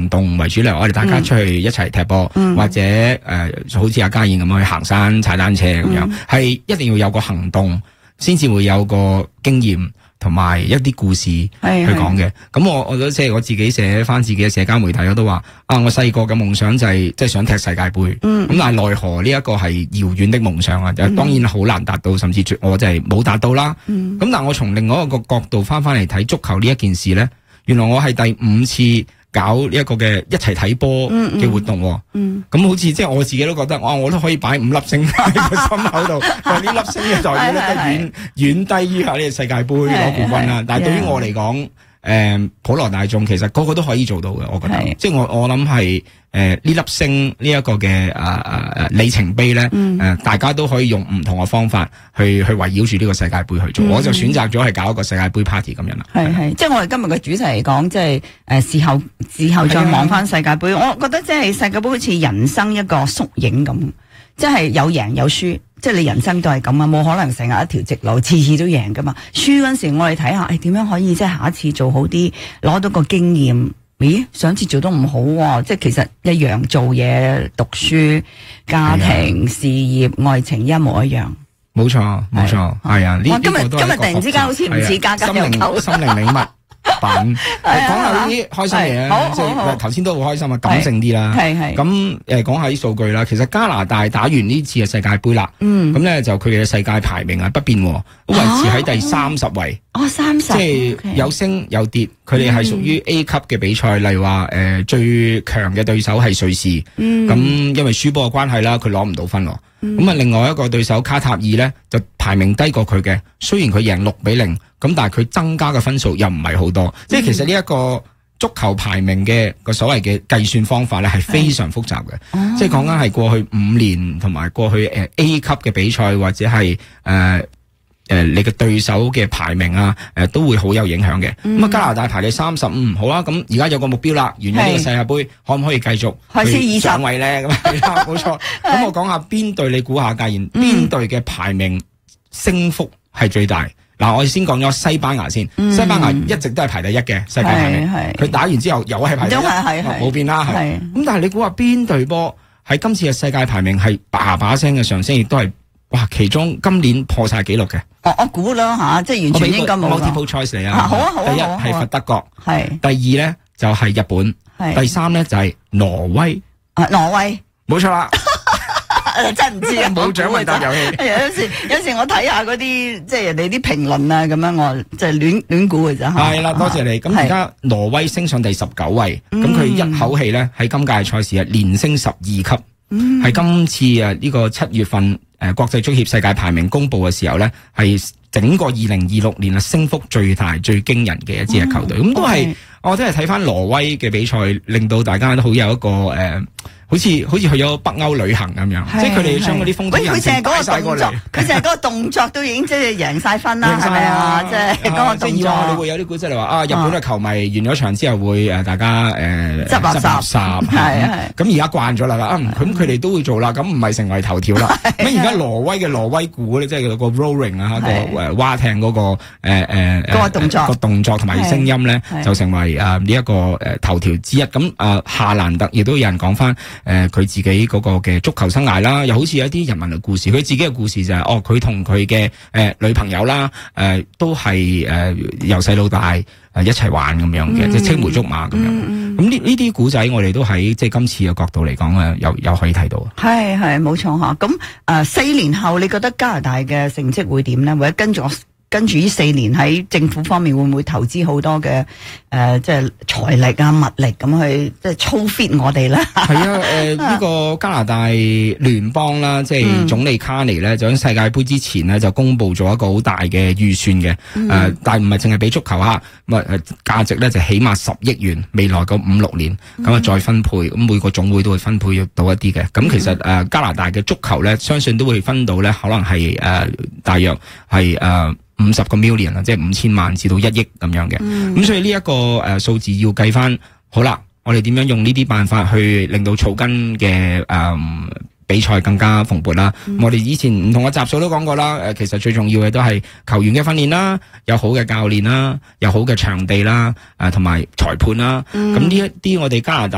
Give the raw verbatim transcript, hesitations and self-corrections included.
動為主，例如我哋大家出去一齊踢波， 嗯、 或者誒、呃、好似阿嘉燕咁去行山、踩單車咁樣，係、嗯、一定要有個行動，先至會有個經驗。同埋一啲故事去講嘅，咁我我都即係我自己寫翻自己嘅社交媒體，我都話啊，我細個嘅夢想就係即係想踢世界盃，咁、嗯、但係奈何呢一個係遙遠的夢想啊，嗯、當然好難達到，甚至我就係冇達到啦。咁、嗯、但係我從另外一個角度翻翻嚟睇足球呢一件事咧，原來我係第五次搞呢一個嘅一齊睇波嘅活動，咁、嗯嗯、好似即係我自己都覺得，哇！我都可以擺五粒星喺個心口度，但係呢粒星嘅代表咧都遠遠低於下呢個世界盃攞冠軍啦。但係對於我嚟講，誒、呃、普羅大眾其實個個都可以做到嘅，我覺得，即係我我諗係誒呢粒星呢一個嘅誒誒里程碑咧，誒、嗯呃、大家都可以用唔同嘅方法去去圍繞住呢個世界盃去做，嗯、我就選擇咗係搞一個世界盃 party 咁樣啦。係係，即係我哋今日嘅主題嚟講，即係誒事後事後再望翻世界盃，我覺得即係世界盃好似人生一個縮影咁，即係有贏有輸，即係你人生都係咁啊，冇可能成日一條直路，次次都贏噶嘛。輸嗰陣時我哋睇下，誒點樣可以即係下一次做好啲，攞到個經驗。咦，上次做得唔好喎，即係其實一樣做嘢、讀書、家庭、事業、愛情一模一樣。冇錯，冇錯，係啊。呢今日今日突然之間好似唔似家家有求，心靈禮物。品講下呢啲開心嘢啊，即係頭先都好開心啊，感性啲啦。係係咁誒，講下啲數據啦。其實加拿大打完呢次嘅世界盃啦，嗯，咁咧就佢哋嘅世界排名啊不變，維持喺第三十位。哦，三十，即係有升有跌。佢哋係屬於 A 級嘅比賽，例如話誒最強嘅對手係瑞士，嗯，咁因為輸波嘅關係啦，佢攞唔到分咯。咁啊，另外一個對手卡塔爾咧就排名低過佢嘅，雖然佢贏六比零。咁但係佢增加嘅分數又唔係好多，嗯、即係其實呢一個足球排名嘅個所謂嘅計算方法咧係非常複雜嘅，哦、即係講緊係過去五年同埋過去誒 A 級嘅比賽或者係誒誒你嘅對手嘅排名啊誒、呃、都會好有影響嘅。咁啊、嗯、加拿大排第三十五，好啦，咁而家有個目標啦，完咗呢個世界盃可唔可以繼續去上位咧？咁係啦，冇錯。咁我講下邊隊，你估下嘉燕邊隊嘅排名升幅係最大？嗱，我哋先講咗西班牙先，嗯、西班牙一直都係排第一嘅世界排名，佢打完之後又係排第一，冇變啦，係。咁但係你估下邊隊波喺今次嘅世界排名係叭叭聲嘅上升，亦都係哇，其中今年破晒紀錄嘅。我我估啦吓，即係完全應該冇。multiple choice 嚟啊！好啊好啊，第一係佛德國，係第二咧就係日本，第三咧就係挪威。啊，挪威，冇錯啦。真唔知啊，冇獎勵答遊戲。有時有時我睇下嗰啲即係人哋啲評論啊，咁樣我即係亂亂估嘅啫。係啦，多謝你。咁而家挪威升上第十九位，咁佢、嗯、一口氣咧喺今屆賽事啊連升十二級，係、嗯、今次啊呢個七月份誒國際足協世界排名公布嘅時候咧，係整個二零二六年啊升幅最大、最驚人嘅一支嘅球隊。咁、嗯、都係、okay. 我真係睇翻挪威嘅比賽，令到大家都好有一個誒。呃好似好似去咗北歐旅行咁樣，即係佢哋將嗰啲風土人情擺晒過嚟。佢淨係嗰個動作都已經即係贏晒分啦，係咪啊？即係嗰個動作。你會有啲古仔嚟話啊，日本嘅球迷完咗場之後會誒大家誒執垃圾，係係。咁而家慣咗啦，咁佢哋都會做啦，咁唔係成為頭條啦。咁而家挪威嘅挪威鼓咧，即係個 rowing 啊，個誒蛙艇嗰個誒誒嗰個動作個動作同埋聲音咧，就成為誒呢一個誒頭條之一。咁啊夏蘭特亦都有人講翻。誒，佢、呃、自己嗰個嘅足球生涯啦，又好似有一啲人民嘅故事。佢自己嘅故事就係、是，哦，佢同佢嘅誒女朋友啦，誒、呃、都係誒由細到大誒、呃、一齊玩咁樣嘅，嗯、即係青梅竹馬咁樣。咁呢呢啲古仔，我哋都喺即係今次嘅角度嚟講啊，又又可以睇到。係係冇錯吓。咁誒、呃、四年後，你覺得加拿大嘅成績會點咧？或者跟住我？跟住呢四年喺政府方面會唔會投資好多嘅誒，即係財力啊、物力咁去即係操 fit 我哋咧？係啊，誒、呃、呢、這個加拿大聯邦啦，即係總理卡尼咧，就喺世界盃之前呢，就公布咗一個好大嘅預算嘅，誒、嗯呃，但係唔係淨係俾足球吓，咁啊誒價值咧就起碼十億元，未來個五六年咁啊、嗯、再分配，咁每個總會都會分配到一啲嘅。咁、嗯、其實誒、呃、加拿大嘅足球咧，相信都會分到咧，可能係誒、呃、大約係誒。呃五十個 million 啊，即係五千萬至到一億咁樣嘅，咁、嗯、所以呢一個誒數字要計翻，好啦，我哋點樣用呢啲辦法去令到草根嘅誒、呃、比賽更加蓬勃啦？嗯、我哋以前唔同嘅集數都講過啦，誒，其實最重要嘅都係球員嘅訓練啦，有好嘅教練啦，有好嘅場地啦，誒，同埋裁判啦，咁呢一啲我哋加拿大。